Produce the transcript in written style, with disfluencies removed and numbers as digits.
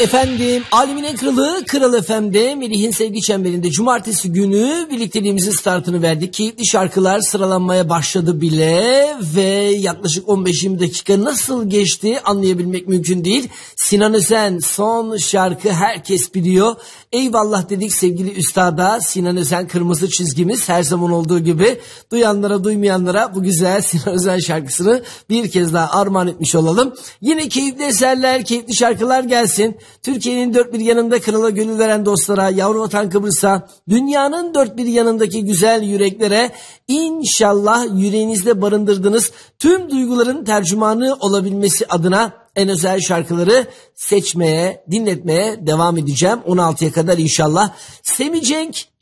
Efendim, Alemin en kralı Kral FM'de Melih'in sevgi çemberinde cumartesi günü birlikteliğimizin startını verdik. Keyifli şarkılar sıralanmaya başladı bile ve yaklaşık 15-20 dakika nasıl geçti anlayabilmek mümkün değil. Sinan Özen son şarkı herkes biliyor. Eyvallah dedik sevgili üstada. Sinan Özen kırmızı çizgimiz, her zaman olduğu gibi duyanlara duymayanlara bu güzel Sinan Özen şarkısını bir kez daha armağan etmiş olalım. Yine keyifli eserler, keyifli şarkılar gelsin. Türkiye'nin dört bir yanında krala gönül veren dostlara, yavru vatan Kıbrıs'a, dünyanın dört bir yanındaki güzel yüreklere inşallah yüreğinizde barındırdığınız tüm duyguların tercümanı olabilmesi adına en özel şarkıları seçmeye, dinletmeye devam edeceğim 16'ya kadar inşallah. Semih Cenk